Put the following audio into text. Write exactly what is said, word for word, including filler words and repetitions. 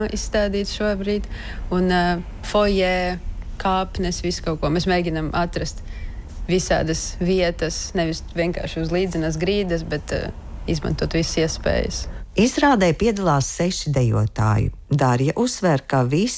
izstādīts šobrīd, un uh, foijē, kāpnes, visu kaut ko. Mēs mēģinām atrast visādas vietas, nevis vienkārši uz līdzenas grīdas, bet uh, izmantot visas iespējas. Izrādē piedalās seši dejotāji. Darja uzsver, ka visi